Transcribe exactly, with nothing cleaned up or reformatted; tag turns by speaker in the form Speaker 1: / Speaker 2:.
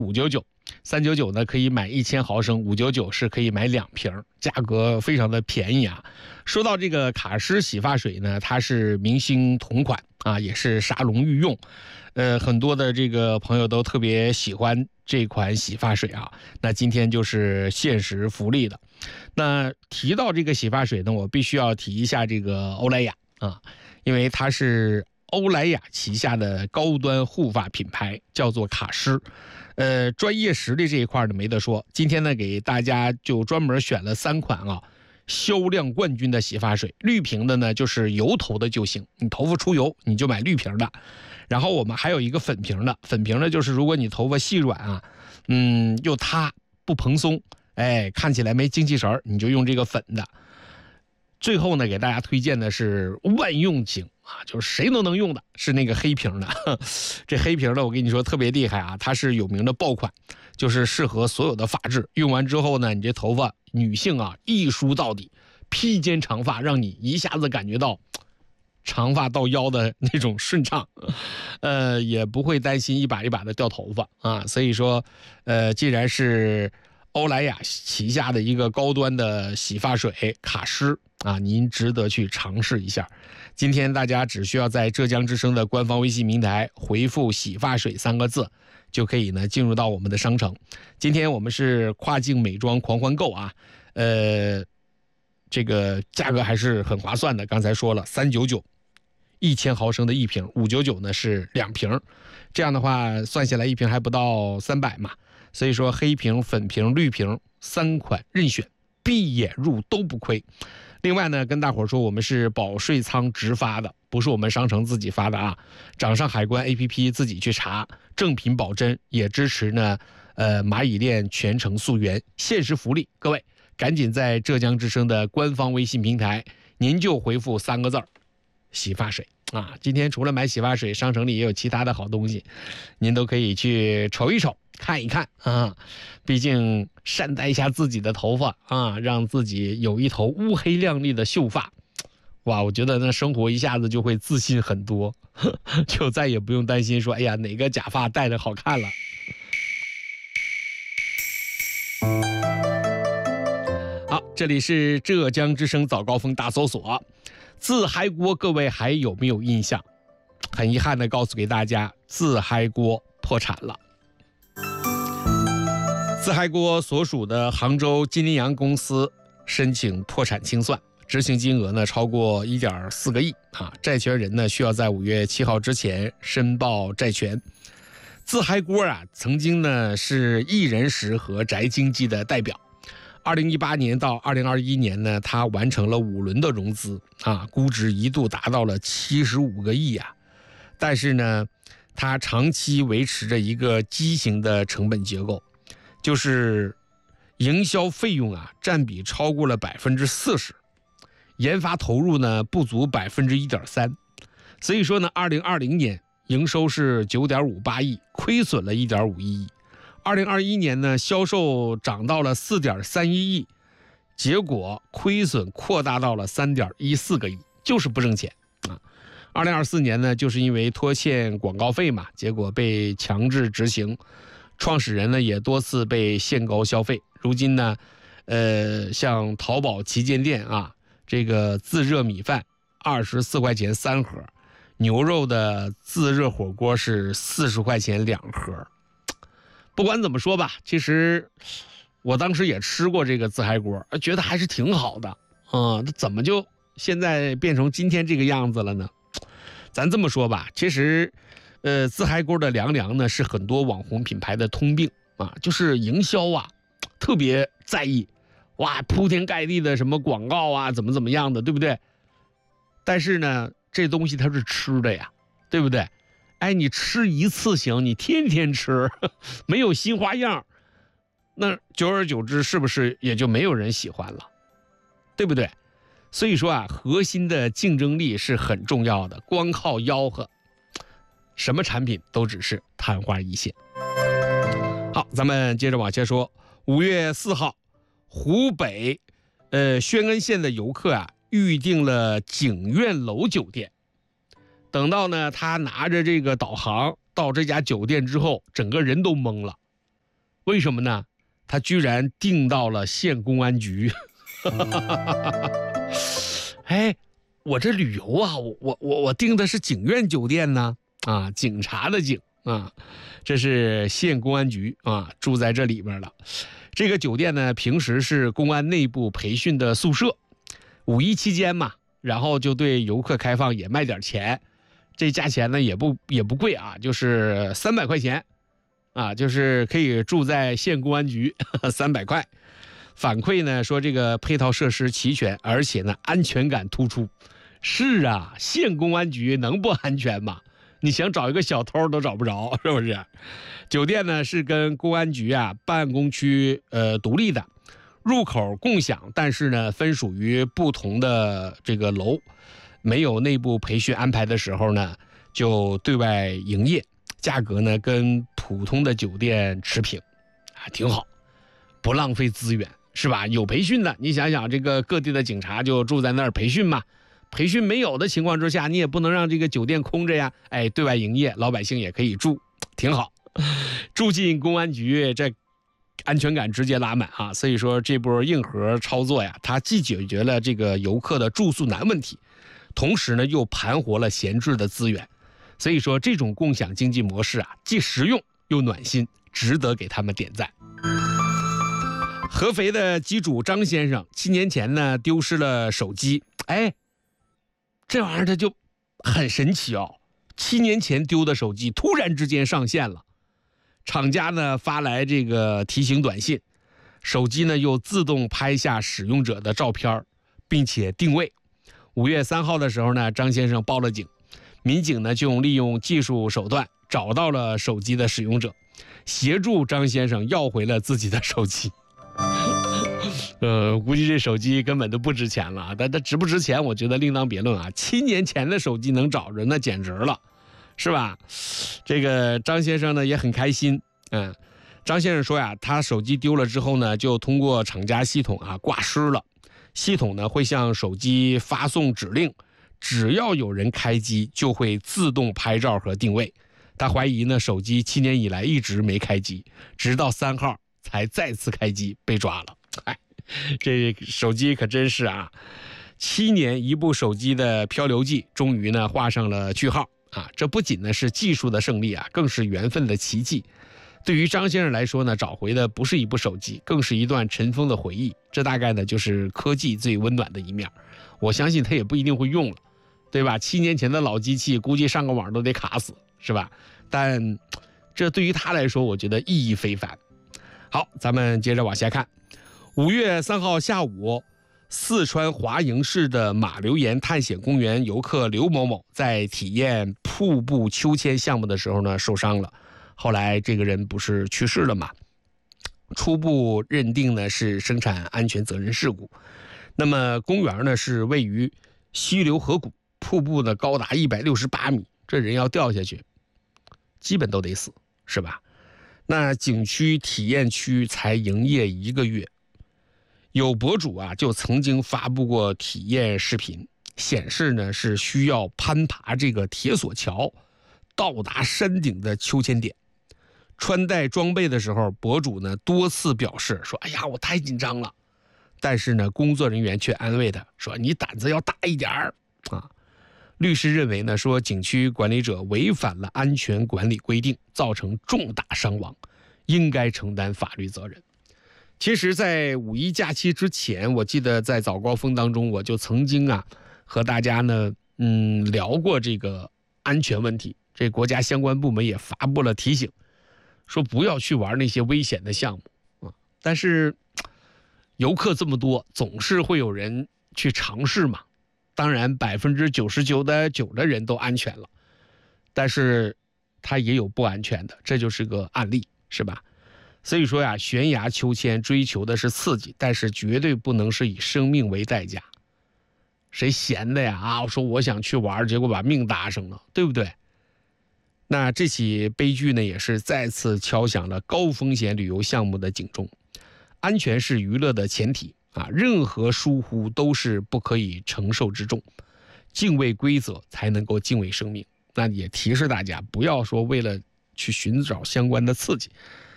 Speaker 1: 五九九，三九九呢可以买一千毫升，五九九是可以买两瓶，价格非常的便宜啊。说到这个卡诗洗发水呢，它是明星同款啊，也是沙龙御用，呃，很多的这个朋友都特别喜欢这款洗发水啊。那今天就是限时福利的。那提到这个洗发水呢，我必须要提一下这个欧莱雅啊，因为它是欧莱雅旗下的高端护发品牌，叫做卡诗。呃，专业实力这一块呢没得说。今天呢，给大家就专门选了三款啊，销量冠军的洗发水。绿瓶的呢，就是油头的就行，你头发出油你就买绿瓶的。然后我们还有一个粉瓶的，粉瓶的就是如果你头发细软啊，嗯，又塌不蓬松，哎，看起来没精气神，你就用这个粉的。最后呢，给大家推荐的是万用型啊，就是谁都能用的，是那个黑瓶的。这黑瓶的我跟你说特别厉害啊，它是有名的爆款，就是适合所有的发质。用完之后呢，你这头发女性啊一梳到底，披肩长发，让你一下子感觉到长发到腰的那种顺畅，呃，也不会担心一把一把的掉头发啊。所以说，呃，既然是欧莱雅旗下的一个高端的洗发水卡诗啊，您值得去尝试一下。今天大家只需要在浙江之声的官方微信平台回复洗发水三个字，就可以呢进入到我们的商城。今天我们是跨境美妆狂欢购啊，呃，这个价格还是很划算的。刚才说了三九九一千毫升的一瓶，五九九呢是两瓶，这样的话算下来一瓶还不到三百嘛。所以说黑瓶、粉瓶、绿瓶三款任选，闭眼入都不亏。另外呢，跟大伙说我们是保税仓直发的，不是我们商城自己发的啊。掌上海关 A P P 自己去查，正品保真，也支持呢呃蚂蚁链全程溯源，限时福利，各位赶紧在浙江之声的官方微信平台，您就回复三个字儿洗发水啊。今天除了买洗发水，商城里也有其他的好东西，您都可以去瞅一瞅看一看啊，毕竟善待一下自己的头发啊，让自己有一头乌黑亮丽的秀发，哇，我觉得那生活一下子就会自信很多，就再也不用担心说，哎呀，哪个假发戴着好看了。好，这里是浙江之声早高峰大搜索，自嗨锅，各位还有没有印象？很遗憾的告诉给大家，自嗨锅破产了。自嗨锅所属的杭州金麟洋公司申请破产清算，执行金额呢超过 一点四个亿啊！债权人呢需要在五月七号之前申报债权。自嗨锅啊，曾经呢是艺人食和宅经济的代表。二零一八年到二零二一年呢，它完成了五轮的融资啊，估值一度达到了七十五个亿啊。但是呢，它长期维持着一个畸形的成本结构。就是营销费用啊占比超过了百分之四十，研发投入呢不足百分之一点三，所以说呢，二零二零年营收是九点五八亿，亏损了一点五一亿。二零二一年呢，销售涨到了四点三一亿，结果亏损扩大到了三点一四个亿，就是不挣钱啊。二零二四年呢，就是因为拖欠广告费嘛，结果被强制执行。创始人呢也多次被限购消费，如今呢，呃，像淘宝旗舰店啊，这个自热米饭二十四块钱三盒，牛肉的自热火锅是四十块钱两盒。不管怎么说吧，其实我当时也吃过这个自嗨锅，觉得还是挺好的啊、嗯。怎么就现在变成今天这个样子了呢？咱这么说吧，其实。呃，自嗨锅的凉凉呢，是很多网红品牌的通病啊，就是营销啊，特别在意，哇，铺天盖地的什么广告啊，怎么怎么样的，对不对？但是呢，这东西它是吃的呀，对不对？哎，你吃一次行，你天天吃，没有新花样，那久而久之，是不是也就没有人喜欢了，对不对？所以说啊，核心的竞争力是很重要的，光靠吆喝。什么产品都只是昙花一现。好，咱们接着往下说。五月四号，湖北呃宣恩县的游客啊预订了景苑楼酒店。等到呢他拿着这个导航到这家酒店之后，整个人都懵了为什么呢？他居然订到了县公安局。哎，我这旅游啊，我我我我订的是景苑酒店呢，啊，警察的警啊，这是县公安局啊，住在这里面了。这个酒店呢，平时是公安内部培训的宿舍，五一期间嘛，然后就对游客开放，也卖点钱，这价钱呢也不也不贵啊，就是三百块钱。啊，就是可以住在县公安局，三百块。反馈呢说这个配套设施齐全，而且呢安全感突出。是啊，县公安局能不安全吗？你想找一个小偷都找不着，是不是？酒店呢是跟公安局啊办公区呃独立的，入口共享，但是呢分属于不同的这个楼，没有内部培训安排的时候呢，就对外营业。价格呢跟普通的酒店持平，啊，挺好，不浪费资源，是吧？有培训的，你想想，这个各地的警察就住在那儿培训嘛。培训没有的情况之下，你也不能让这个酒店空着呀。哎，对外营业，老百姓也可以住，挺好。住进公安局，这安全感直接拉满啊！所以说这波硬核操作呀，它既解决了这个游客的住宿难问题，同时呢又盘活了闲置的资源。所以说这种共享经济模式啊，既实用又暖心，值得给他们点赞。合肥的机主张先生七年前呢丢失了手机，哎，这玩意儿它就很神奇哦。七年前丢的手机突然之间上线了，厂家呢发来这个提醒短信，手机呢又自动拍下使用者的照片，并且定位。五月三号的时候呢，张先生报了警。民警呢就利用技术手段找到了手机的使用者，协助张先生要回了自己的手机。呃，估计这手机根本都不值钱了，但它值不值钱，我觉得另当别论啊。七年前的手机能找着，那简直了，是吧？这个张先生呢也很开心，嗯，张先生说呀，他手机丢了之后呢，就通过厂家系统啊挂失了，系统呢会向手机发送指令。只要有人开机，就会自动拍照和定位。他怀疑呢，手机七年以来一直没开机，直到三号才再次开机被抓了。哎，这手机可真是啊，七年一部手机的漂流记，终于呢画上了句号啊！这不仅呢是技术的胜利啊，更是缘分的奇迹。对于张先生来说呢，找回的不是一部手机，更是一段尘封的回忆。这大概呢就是科技最温暖的一面。我相信他也不一定会用了。对吧？七年前的老机器，估计上个网都得卡死，是吧？但这对于他来说，我觉得意义非凡。好，咱们接着往下看。五月三号下午，四川华营市的马留岩探险公园游客刘某某在体验瀑布秋千项目的时候呢，受伤了。后来这个人不是去世了吗？初步认定呢是生产安全责任事故。那么公园呢是位于溪流河谷。瀑布呢高达一百六十八米，这人要掉下去，基本都得死，是吧？那景区体验区才营业一个月，有博主啊就曾经发布过体验视频，显示呢是需要攀爬这个铁索桥，到达山顶的秋千点。穿戴装备的时候，博主呢多次表示说：“哎呀，我太紧张了。”但是呢，工作人员却安慰他说：“你胆子要大一点儿啊。”律师认为呢，说景区管理者违反了安全管理规定，造成重大伤亡，应该承担法律责任。其实，在五一假期之前，我记得在早高峰当中，我就曾经啊和大家呢，嗯，聊过这个安全问题。这国家相关部门也发布了提醒，说不要去玩那些危险的项目啊。但是游客这么多，总是会有人去尝试嘛。当然，百分之九十九的九的人都安全了，但是它也有不安全的，这就是个案例，是吧？所以说呀，悬崖秋千追求的是刺激，但是绝对不能是以生命为代价。谁闲的呀？啊，我说我想去玩，结果把命搭上了，对不对？那这起悲剧呢，也是再次敲响了高风险旅游项目的警钟。安全是娱乐的前提啊，任何疏忽都是不可以承受之重。敬畏规则才能够敬畏生命。那也提示大家，不要说为了去寻找相关的刺激，